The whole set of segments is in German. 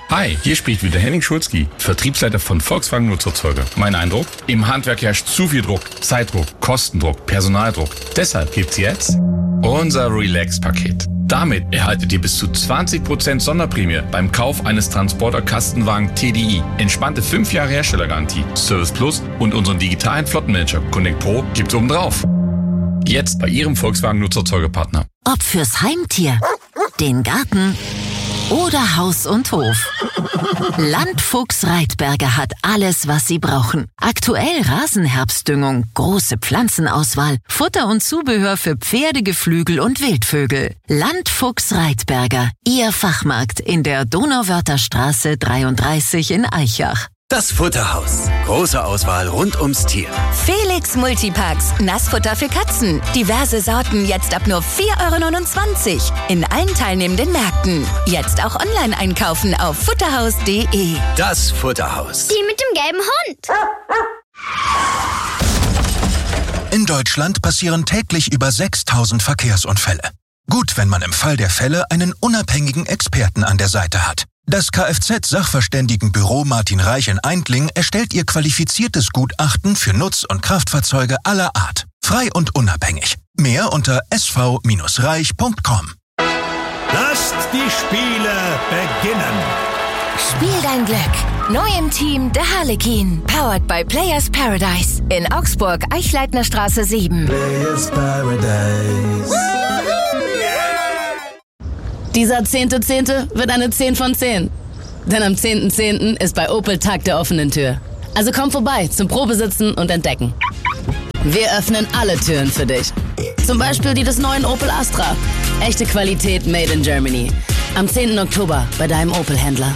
Hi, hier spricht wieder Henning Schulzki, Vertriebsleiter von Volkswagen Nutzerzeuger. Mein Eindruck? Im Handwerk herrscht zu viel Druck, Zeitdruck, Kostendruck, Personaldruck. Deshalb gibt's jetzt unser Relax-Paket. Damit erhaltet ihr bis zu 20% Sonderprämie beim Kauf eines Transporter-Kastenwagen TDI. Entspannte 5 Jahre Herstellergarantie, Service Plus und unseren digitalen Flottenmanager Connect Pro gibt's obendrauf. Jetzt bei Ihrem Volkswagen Nutzerzeugerpartner. Ob fürs Heimtier, den Garten oder Haus und Hof. Landfuchs Reitberger hat alles, was Sie brauchen. Aktuell Rasenherbstdüngung, große Pflanzenauswahl, Futter und Zubehör für Pferde, Geflügel und Wildvögel. Landfuchs Reitberger, Ihr Fachmarkt in der Donauwörtherstraße 33 in Aichach. Das Futterhaus. Große Auswahl rund ums Tier. Felix Multipacks. Nassfutter für Katzen. Diverse Sorten jetzt ab nur 4,29 € in allen teilnehmenden Märkten. Jetzt auch online einkaufen auf futterhaus.de. Das Futterhaus. Die mit dem gelben Hund. In Deutschland passieren täglich über 6000 Verkehrsunfälle. Gut, wenn man im Fall der Fälle einen unabhängigen Experten an der Seite hat. Das Kfz-Sachverständigenbüro Martin Reich in Eindling erstellt Ihr qualifiziertes Gutachten für Nutz- und Kraftfahrzeuge aller Art. Frei und unabhängig. Mehr unter sv-reich.com. Lasst die Spiele beginnen. Spiel dein Glück. Neu im Team der Harlekin. Powered by Players Paradise. In Augsburg, Eichleitner Straße 7. Players Paradise. Dieser 10.10. wird eine 10 von 10. Denn am 10.10. ist bei Opel Tag der offenen Tür. Also komm vorbei zum Probesitzen und Entdecken. Wir öffnen alle Türen für dich. Zum Beispiel die des neuen Opel Astra. Echte Qualität made in Germany. Am 10. Oktober bei deinem Opel-Händler.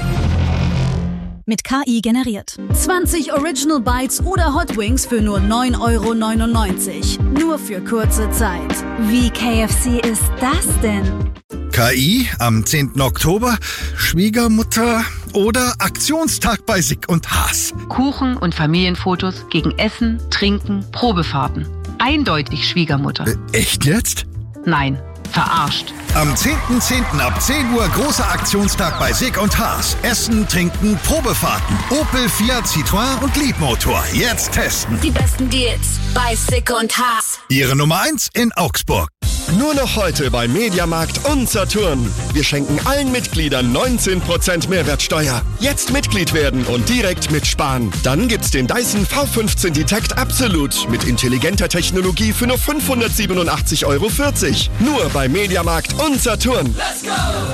Mit KI generiert. 20 Original Bites oder Hot Wings für nur 9,99 €. Nur für kurze Zeit. Wie KFC ist das denn? KI am 10. Oktober, Schwiegermutter oder Aktionstag bei Sick und Haas. Kuchen und Familienfotos gegen Essen, Trinken, Probefahrten. Eindeutig Schwiegermutter. Echt jetzt? Nein, verarscht. Am 10.10. ab 10 Uhr großer Aktionstag bei Sick und Haas. Essen, Trinken, Probefahrten. Opel, Fiat, Citroën und Leapmotor. Jetzt testen. Die besten Deals bei Sick und Haas. Ihre Nummer 1 in Augsburg. Nur noch heute bei Mediamarkt und Saturn. Wir schenken allen Mitgliedern 19% Mehrwertsteuer. Jetzt Mitglied werden und direkt mitsparen. Dann gibt's den Dyson V15 Detect Absolute mit intelligenter Technologie für nur 587,40 €. Nur bei Mediamarkt und Saturn. Let's go!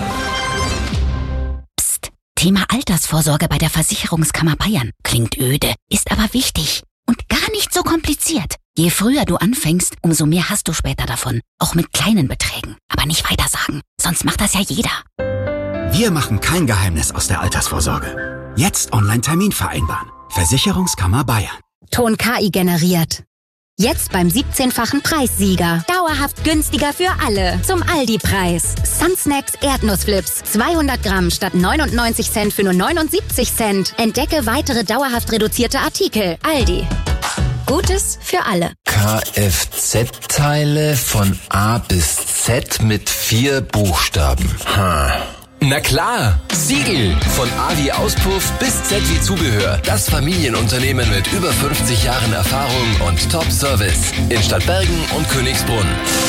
Psst. Thema Altersvorsorge bei der Versicherungskammer Bayern. Klingt öde, ist aber wichtig. Und gar nicht so kompliziert. Je früher du anfängst, umso mehr hast du später davon. Auch mit kleinen Beträgen. Aber nicht weitersagen, sonst macht das ja jeder. Wir machen kein Geheimnis aus der Altersvorsorge. Jetzt Online-Termin vereinbaren. Versicherungskammer Bayern. Ton KI generiert. Jetzt beim 17-fachen Preissieger. Dauerhaft günstiger für alle. Zum Aldi-Preis. Sunsnacks Erdnussflips. 200 Gramm statt 99 Cent für nur 79 Cent. Entdecke weitere dauerhaft reduzierte Artikel. Aldi. Gutes für alle. Kfz-Teile von A bis Z mit 4 Buchstaben. Na klar, Siegel. Von A wie Auspuff bis Z wie Zubehör. Das Familienunternehmen mit über 50 Jahren Erfahrung und Top-Service. In Stadtbergen und Königsbrunn.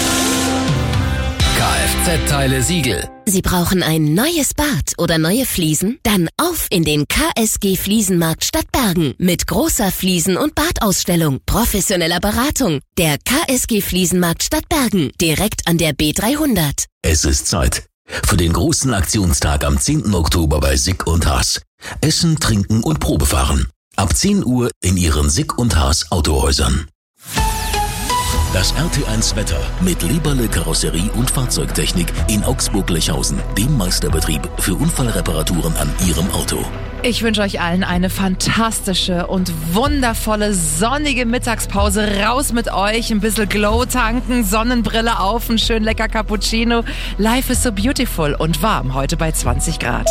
Kfz-Teile Siegel. Sie brauchen ein neues Bad oder neue Fliesen? Dann auf in den KSG Fliesenmarkt Stadtbergen mit großer Fliesen- und Badausstellung, professioneller Beratung. Der KSG Fliesenmarkt Stadtbergen, direkt an der B300. Es ist Zeit für den großen Aktionstag am 10. Oktober bei Sick und Haas. Essen, Trinken und Probefahren. Ab 10 Uhr in Ihren Sick und Haas Autohäusern. Das RT1 Wetter mit Leberle Karosserie und Fahrzeugtechnik in Augsburg-Lechhausen, dem Meisterbetrieb für Unfallreparaturen an Ihrem Auto. Ich wünsche euch allen eine fantastische und wundervolle sonnige Mittagspause. Raus mit euch, ein bisschen Glow tanken, Sonnenbrille auf, ein schön lecker Cappuccino. Life is so beautiful und warm heute bei 20 Grad.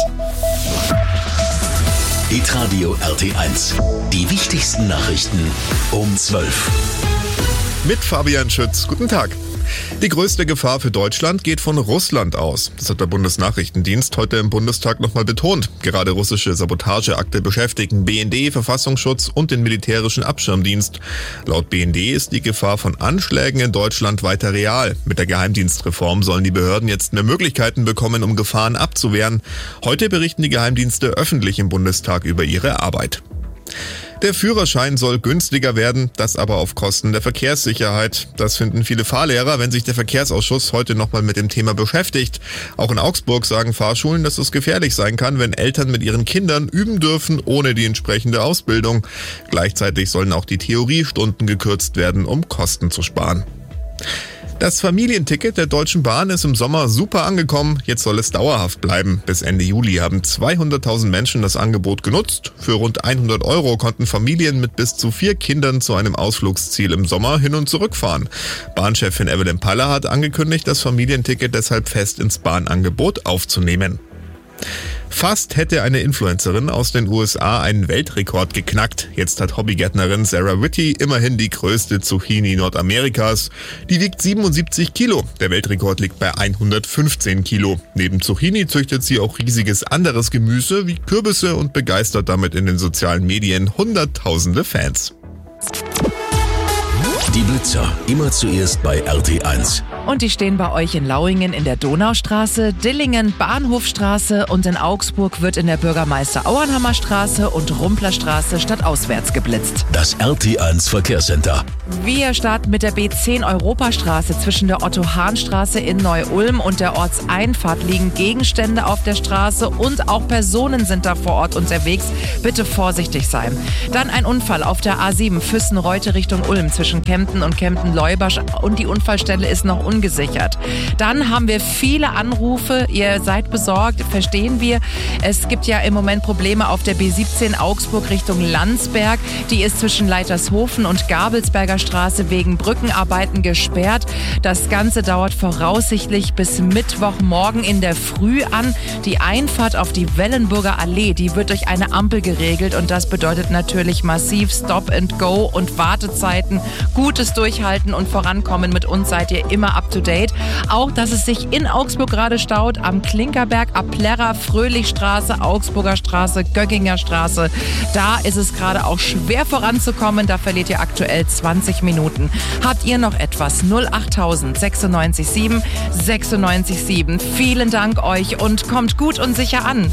Hitradio RT1. Die wichtigsten Nachrichten um 12. Mit Fabian Schütz. Guten Tag. Die größte Gefahr für Deutschland geht von Russland aus. Das hat der Bundesnachrichtendienst heute im Bundestag nochmal betont. Gerade russische Sabotageakte beschäftigen BND, Verfassungsschutz und den militärischen Abschirmdienst. Laut BND ist die Gefahr von Anschlägen in Deutschland weiter real. Mit der Geheimdienstreform sollen die Behörden jetzt mehr Möglichkeiten bekommen, um Gefahren abzuwehren. Heute berichten die Geheimdienste öffentlich im Bundestag über ihre Arbeit. Der Führerschein soll günstiger werden, das aber auf Kosten der Verkehrssicherheit. Das finden viele Fahrlehrer, wenn sich der Verkehrsausschuss heute nochmal mit dem Thema beschäftigt. Auch in Augsburg sagen Fahrschulen, dass es gefährlich sein kann, wenn Eltern mit ihren Kindern üben dürfen, ohne die entsprechende Ausbildung. Gleichzeitig sollen auch die Theoriestunden gekürzt werden, um Kosten zu sparen. Das Familienticket der Deutschen Bahn ist im Sommer super angekommen. Jetzt soll es dauerhaft bleiben. Bis Ende Juli haben 200.000 Menschen das Angebot genutzt. Für rund 100 € konnten Familien mit bis zu 4 Kindern zu einem Ausflugsziel im Sommer hin und zurück fahren. Bahnchefin Evelyn Paller hat angekündigt, das Familienticket deshalb fest ins Bahnangebot aufzunehmen. Fast hätte eine Influencerin aus den USA einen Weltrekord geknackt. Jetzt hat Hobbygärtnerin Sarah Whitty immerhin die größte Zucchini Nordamerikas. Die wiegt 77 Kilo. Der Weltrekord liegt bei 115 Kilo. Neben Zucchini züchtet sie auch riesiges anderes Gemüse wie Kürbisse und begeistert damit in den sozialen Medien Hunderttausende Fans. Die Blitzer, immer zuerst bei RT1. Und die stehen bei euch in Lauingen in der Donaustraße, Dillingen, Bahnhofstraße und in Augsburg wird in der Bürgermeister-Auernhammer-Straße und Rumplerstraße stadtauswärts geblitzt. Das RT1 Verkehrscenter. Wir starten mit der B10 Europastraße. Zwischen der Otto-Hahn-Straße in Neu-Ulm und der Ortseinfahrt liegen Gegenstände auf der Straße und auch Personen sind da vor Ort unterwegs. Bitte vorsichtig sein. Dann ein Unfall auf der A7 Füssen-Reute Richtung Ulm zwischen Kempten und Kempten-Leubasch und die Unfallstelle ist noch ungesichert. Dann haben wir viele Anrufe. Ihr seid besorgt, verstehen wir. Es gibt ja im Moment Probleme auf der B17 Augsburg Richtung Landsberg. Die ist zwischen Leitershofen und Gabelsberger Straße wegen Brückenarbeiten gesperrt. Das Ganze dauert voraussichtlich bis Mittwochmorgen in der Früh an. Die Einfahrt auf die Wellenburger Allee, die wird durch eine Ampel geregelt und das bedeutet natürlich massiv Stop and Go und Wartezeiten. Gutes Durchhalten und Vorankommen. Mit uns seid ihr immer up to date. Auch, dass es sich in Augsburg gerade staut, am Klinkerberg, Ablerra, Fröhlichstraße, Augsburger Straße, Göckinger Straße. Da ist es gerade auch schwer voranzukommen. Da verliert ihr aktuell 20 Minuten. Habt ihr noch etwas? 08000 96 7 96 7. Vielen Dank euch und kommt gut und sicher an.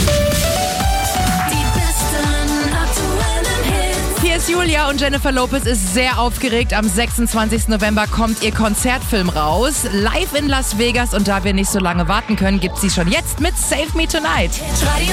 Hier ist Julia und Jennifer Lopez ist sehr aufgeregt. Am 26. November kommt ihr Konzertfilm raus. Live in Las Vegas und da wir nicht so lange warten können, gibt sie schon jetzt mit Save Me Tonight.